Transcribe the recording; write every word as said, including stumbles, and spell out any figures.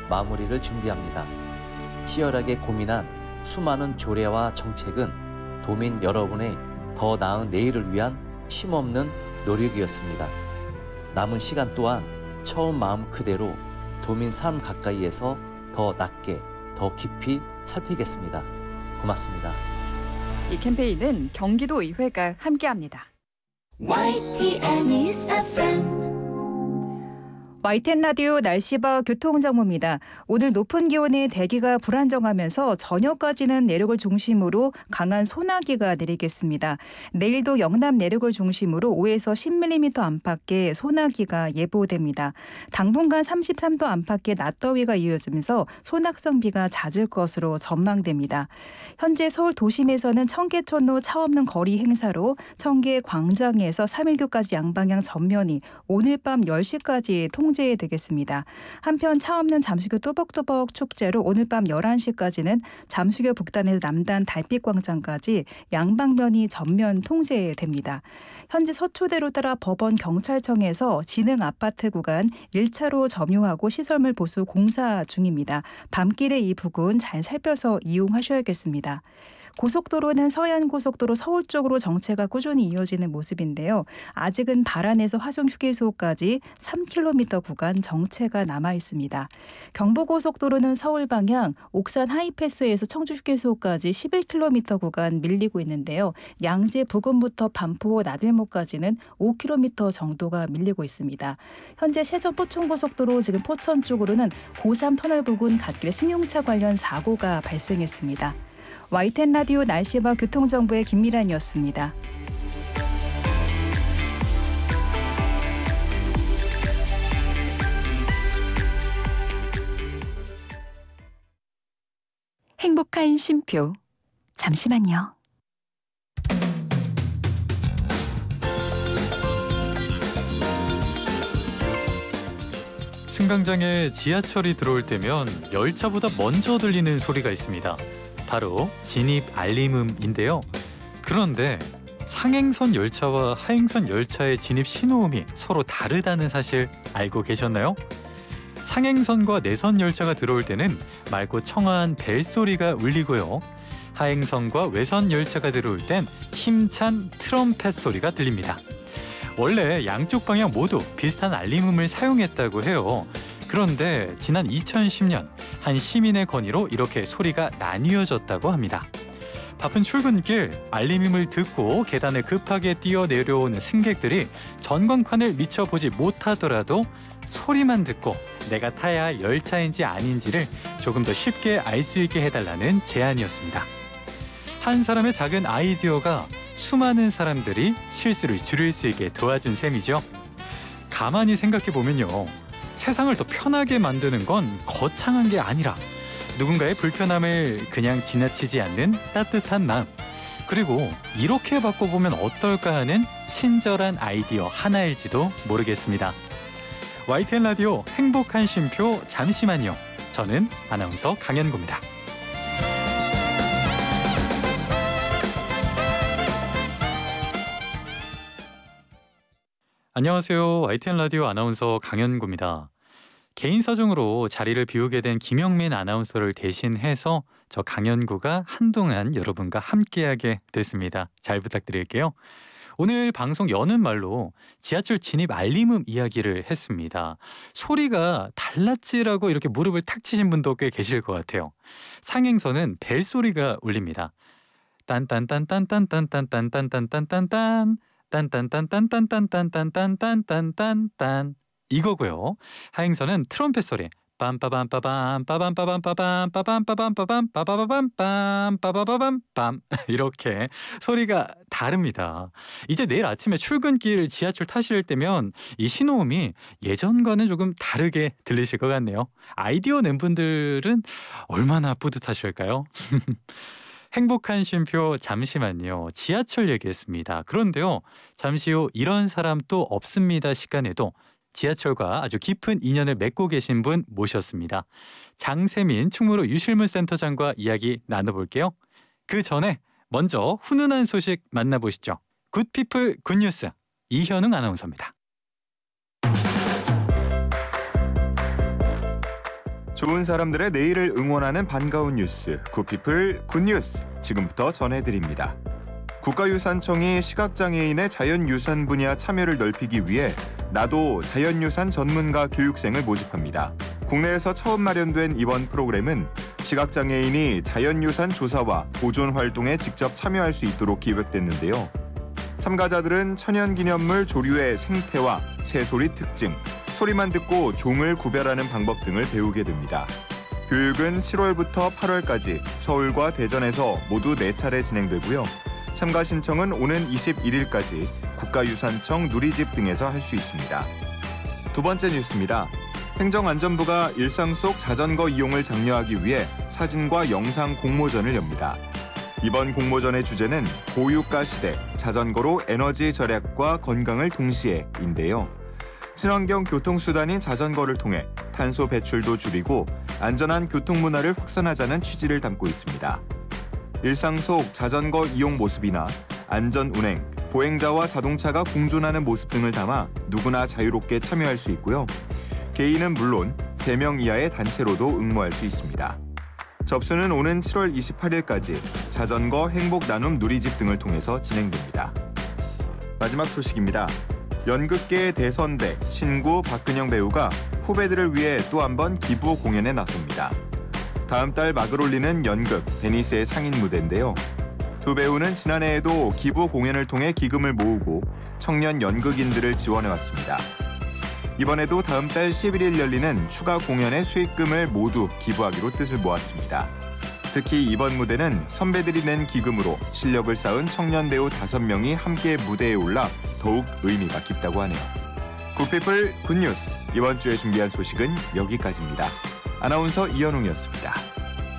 마무리를 준비합니다. 치열하게 고민한 수많은 조례와 정책은 도민 여러분의 더 나은 내일을 위한 쉼없는 노력이었습니다. 남은 시간 또한 처음 마음 그대로 도민 삶 가까이에서 더 낮게, 더 깊이 살피겠습니다. 고맙습니다. 이 캠페인은 경기도의회가 함께합니다. 와이티엔 News 에프엠 와이티엔 라디오 날씨와 교통정보입니다. 오늘 높은 기온에 대기가 불안정하면서 저녁까지는 내륙을 중심으로 강한 소나기가 내리겠습니다. 내일도 영남 내륙을 중심으로 오에서 십 밀리미터 안팎의 소나기가 예보됩니다. 당분간 삼십삼 도 안팎의 낮더위가 이어지면서 소낙성 비가 잦을 것으로 전망됩니다. 현재 서울 도심에서는 청계천로 차 없는 거리 행사로 청계 광장에서 삼일교까지 양방향 전면이 오늘 밤 열 시까지 통제 되겠습니다. 한편 차 없는 잠수교 뚜벅뚜벅 축제로 오늘 밤 열한 시까지는 잠수교 북단에서 남단 달빛광장까지 양방면이 전면 통제됩니다. 현재 서초대로 따라 법원 경찰청에서 진흥 아파트 구간 일 차로 점유하고 시설물 보수 공사 중입니다. 밤길에 이 부근 잘 살펴서 이용하셔야겠습니다. 고속도로는 서해안고속도로 서울 쪽으로 정체가 꾸준히 이어지는 모습인데요. 아직은 발안에서 화성휴게소까지 삼 킬로미터 구간 정체가 남아 있습니다. 경부고속도로는 서울 방향 옥산 하이패스에서 청주휴게소까지 십일 킬로미터 구간 밀리고 있는데요. 양재 부근부터 반포 나들목까지는 오 킬로미터 정도가 밀리고 있습니다. 현재 세전 포천고속도로 지금 포천 쪽으로는 고삼 터널 부근 갓길 승용차 관련 사고가 발생했습니다. 와이티엔 라디오 날씨와 교통정보의 김미란이었습니다. 행복한 쉼표. 잠시만요. 승강장에 지하철이 들어올 때면 열차보다 먼저 들리는 소리가 있습니다. 바로 진입 알림음인데요. 그런데 상행선 열차와 하행선 열차의 진입 신호음이 서로 다르다는 사실 알고 계셨나요? 상행선과 내선 열차가 들어올 때는 맑고 청아한 벨소리가 울리고요. 하행선과 외선 열차가 들어올 땐 힘찬 트럼펫 소리가 들립니다. 원래 양쪽 방향 모두 비슷한 알림음을 사용했다고 해요. 그런데 지난 이천십 년 한 시민의 건의로 이렇게 소리가 나뉘어졌다고 합니다. 바쁜 출근길 알림음을 듣고 계단을 급하게 뛰어 내려오는 승객들이 전광판을 미처 보지 못하더라도 소리만 듣고 내가 타야 할 열차인지 아닌지를 조금 더 쉽게 알 수 있게 해달라는 제안이었습니다. 한 사람의 작은 아이디어가 수많은 사람들이 실수를 줄일 수 있게 도와준 셈이죠. 가만히 생각해보면요. 세상을 더 편하게 만드는 건 거창한 게 아니라 누군가의 불편함을 그냥 지나치지 않는 따뜻한 마음, 그리고 이렇게 바꿔보면 어떨까 하는 친절한 아이디어 하나일지도 모르겠습니다. 와이티엔 라디오 행복한 쉼표 잠시만요. 저는 아나운서 강현구입니다. 안녕하세요. 와이티엔 라디오 아나운서 강현구입니다. 개인 사정으로 자리를 비우게 된 김영민 아나운서를 대신해서 저 강현구가 한동안 여러분과 함께하게 됐습니다. 잘 부탁드릴게요. 오늘 방송 여는 말로 지하철 진입 알림음 이야기를 했습니다. 소리가 달랐지라고 이렇게 무릎을 탁 치신 분도 꽤 계실 것 같아요. 상행선은 벨소리가 울립니다. 딴딴딴딴딴딴딴딴딴딴딴딴 딴딴딴딴딴딴딴딴딴딴딴 이거고요. 하행선은 트럼펫 소리 빰빠밤빠밤 빠밤빠밤빠밤 빠밤빠밤빠밤 빠바바밤빰 빠바바밤빰 이렇게 소리가 다릅니다. 이제 내일 아침에 출근길 지하철 타실 때면 이 신호음이 예전과는 조금 다르게 들리실 것 같네요. 아이디어 낸 분들은 얼마나 뿌듯하실까요? 행복한 쉼표 잠시만요. 지하철 얘기했습니다. 그런데요. 잠시 후 이런 사람 또 없습니다 시간에도 지하철과 아주 깊은 인연을 맺고 계신 분 모셨습니다. 장세민 충무로 유실물센터장과 이야기 나눠볼게요. 그 전에 먼저 훈훈한 소식 만나보시죠. 굿피플 굿뉴스 이현웅 아나운서입니다. 좋은 사람들의 내일을 응원하는 반가운 뉴스, 굿피플 굿뉴스 지금부터 전해드립니다. 국가유산청이 시각장애인의 자연유산 분야 참여를 넓히기 위해 나도 자연유산 전문가 교육생을 모집합니다. 국내에서 처음 마련된 이번 프로그램은 시각장애인이 자연유산 조사와 보존 활동에 직접 참여할 수 있도록 기획됐는데요. 참가자들은 천연기념물 조류의 생태와 새소리 특징, 소리만 듣고 종을 구별하는 방법 등을 배우게 됩니다. 교육은 칠월부터 팔월까지 서울과 대전에서 모두 네 차례 진행되고요. 참가 신청은 오는 이십일일까지 국가유산청 누리집 등에서 할 수 있습니다. 두 번째 뉴스입니다. 행정안전부가 일상 속 자전거 이용을 장려하기 위해 사진과 영상 공모전을 엽니다. 이번 공모전의 주제는 고유가 시대, 자전거로 에너지 절약과 건강을 동시에인데요. 친환경 교통수단인 자전거를 통해 탄소 배출도 줄이고 안전한 교통문화를 확산하자는 취지를 담고 있습니다. 일상 속 자전거 이용 모습이나 안전 운행, 보행자와 자동차가 공존하는 모습 등을 담아 누구나 자유롭게 참여할 수 있고요. 개인은 물론 세 명 이하의 단체로도 응모할 수 있습니다. 접수는 오는 칠월 이십팔일까지 자전거 행복 나눔 누리집 등을 통해서 진행됩니다. 마지막 소식입니다. 연극계의 대선배 신구 박근영 배우가 후배들을 위해 또 한 번 기부 공연에 나섭니다. 다음 달 막을 올리는 연극 베니스의 상인 무대인데요. 두 배우는 지난해에도 기부 공연을 통해 기금을 모으고 청년 연극인들을 지원해왔습니다. 이번에도 다음 달 십일일 열리는 추가 공연의 수익금을 모두 기부하기로 뜻을 모았습니다. 특히 이번 무대는 선배들이 낸 기금으로 실력을 쌓은 청년 배우 다섯 명이 함께 무대에 올라 더욱 의미가 깊다고 하네요. 굿피플 굿뉴스, 이번 주에 준비한 소식은 여기까지입니다. 아나운서 이현웅이었습니다.